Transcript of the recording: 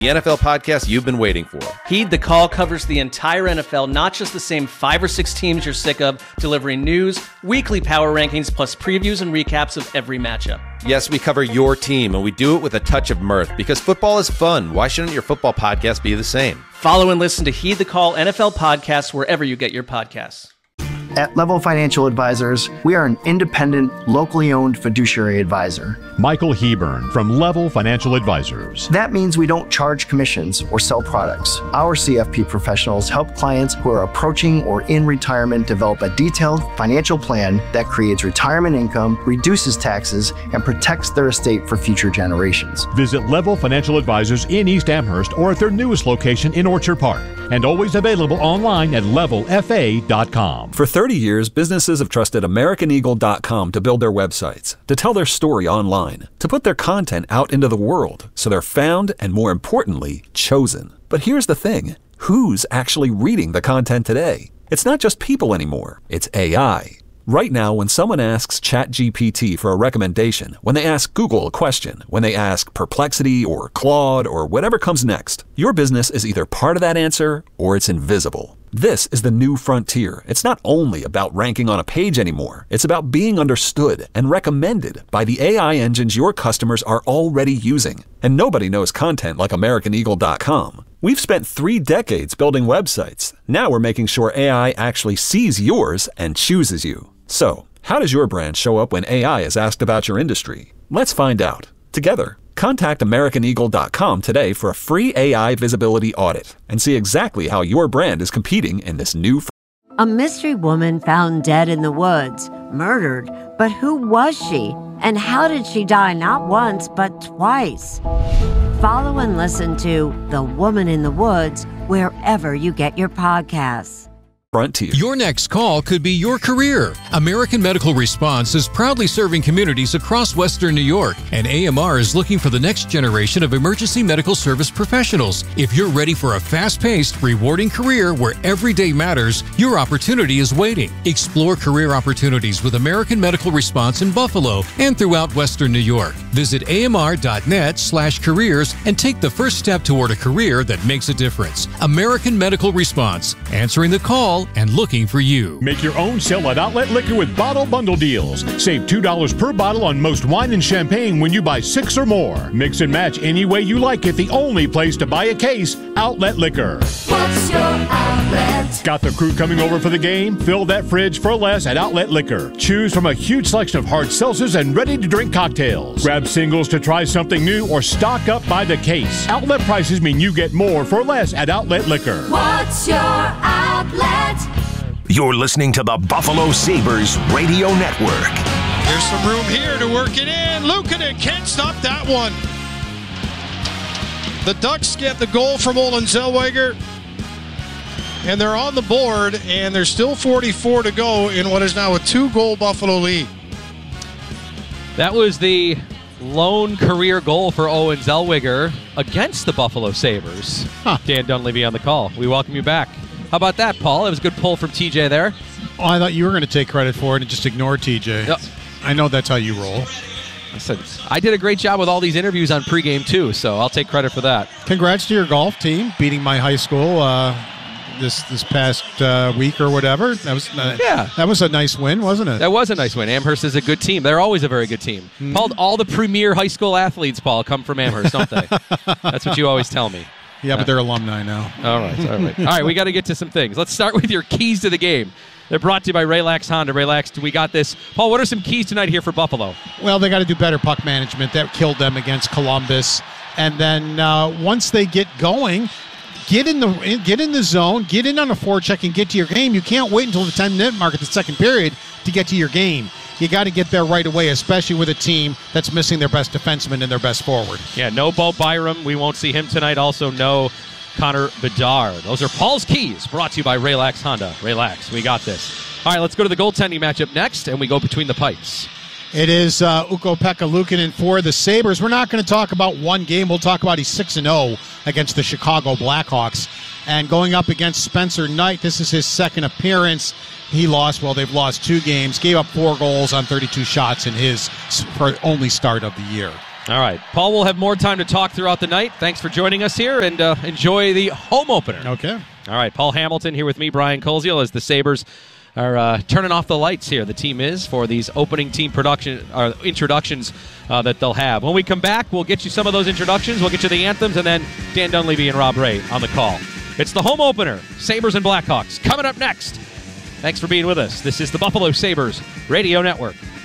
The NFL podcast you've been waiting for. Heed the Call covers the entire NFL, not just the same 5 or 6 teams you're sick of, delivering news, weekly power rankings, plus previews and recaps of every matchup. Yes, we cover your team, and we do it with a touch of mirth, because football is fun. Why shouldn't your football podcast be the same? Follow and listen to Heed the Call NFL podcasts wherever you get your podcasts. At Level Financial Advisors, we are an independent, locally owned fiduciary advisor. Michael Hebern from Level Financial Advisors. That means we don't charge commissions or sell products. Our CFP professionals help clients who are approaching or in retirement develop a detailed financial plan that creates retirement income, reduces taxes, and protects their estate for future generations. Visit Level Financial Advisors in East Amherst or at their newest location in Orchard Park. And always available online at levelfa.com. For 30 years, businesses have trusted AmericanEagle.com to build their websites, to tell their story online, to put their content out into the world so they're found and, more importantly, chosen. But here's the thing. Who's actually reading the content today? It's not just people anymore. It's AI. Right now, when someone asks ChatGPT for a recommendation, when they ask Google a question, when they ask Perplexity or Claude or whatever comes next, your business is either part of that answer or it's invisible. This is the new frontier. It's not only about ranking on a page anymore. It's about being understood and recommended by the AI engines your customers are already using. And nobody knows content like AmericanEagle.com. We've spent 3 decades building websites. Now we're making sure AI actually sees yours and chooses you. So, how does your brand show up when AI is asked about your industry? Let's find out. Together. Contact AmericanEagle.com today for a free AI visibility audit and see exactly how your brand is competing in this new. A mystery woman found dead in the woods, murdered, but who was she? And how did she die not once, but twice? Follow and listen to The Woman in the Woods wherever you get your podcasts. Frontier. Your next call could be your career. American Medical Response is proudly serving communities across Western New York, and AMR is looking for the next generation of emergency medical service professionals. If you're ready for a fast-paced, rewarding career where every day matters, your opportunity is waiting. Explore career opportunities with American Medical Response in Buffalo and throughout Western New York. Visit amr.net/careers and take the first step toward a career that makes a difference. American Medical Response, answering the call and looking for you. Make your own sale at Outlet Liquor with bottle bundle deals. Save $2 per bottle on most wine and champagne when you buy 6 or more. Mix and match any way you like it. The only place to buy a case, Outlet Liquor. What's your outlet? Got the crew coming over for the game? Fill that fridge for less at Outlet Liquor. Choose from a huge selection of hard seltzers and ready-to-drink cocktails. Grab singles to try something new or stock up by the case. Outlet prices mean you get more for less at Outlet Liquor. What's your outlet? You're listening to the Buffalo Sabres Radio Network. There's some room here to work it in. Luukkonen can't stop that one. The Ducks get the goal from Olen Zellweger, and they're on the board, and there's still 44 to go in what is now a 2-goal Buffalo lead. That was the lone career goal for Olen Zellweger against the Buffalo Sabres. Dan Dunleavy on the call. We welcome you back. How about that, Paul? It was a good pull from TJ there. Oh, I thought you were going to take credit for it and just ignore TJ. Yep. I know that's how you roll. Listen, I did a great job with all these interviews on pregame, too, so I'll take credit for that. Congrats to your golf team beating my high school this past week or whatever. That was a nice win, wasn't it? That was a nice win. Amherst is a good team. They're always a very good team. Paul, all the premier high school athletes, Paul, come from Amherst, don't they? That's what you always tell me. Yeah, but they're alumni now. All right, we got to get to some things. Let's start with your keys to the game. They're brought to you by Relax Honda. Relax, we got this. Paul, what are some keys tonight here for Buffalo? Well, they got to do better puck management. That killed them against Columbus. And then once they get going, get in the zone, get in on a forecheck, and get to your game. You can't wait until the 10-minute mark at the second period to get to your game. You got to get there right away, especially with a team that's missing their best defenseman and their best forward. Yeah, no Bo Byram. We won't see him tonight. Also, no Connor Bedard. Those are Paul's keys, brought to you by Relax Honda. Relax, we got this. All right, let's go to the goaltending matchup next, and we go between the pipes. It is Ukko-Pekka Luukkonen for the Sabres. We're not going to talk about one game. We'll talk about he's 6-0 against the Chicago Blackhawks. And going up against Spencer Knight, this is his second appearance. He lost, they've lost 2 games, gave up 4 goals on 32 shots in his only start of the year. All right. Paul will have more time to talk throughout the night. Thanks for joining us here, and enjoy the home opener. Okay. All right. Paul Hamilton here with me, Brian Koziel, as the Sabres are turning off the lights here. The team is for these opening team introductions that they'll have. When we come back, we'll get you some of those introductions. We'll get you the anthems, and then Dan Dunleavy and Rob Ray on the call. It's the home opener, Sabres and Blackhawks, coming up next. Thanks for being with us. This is the Buffalo Sabres Radio Network.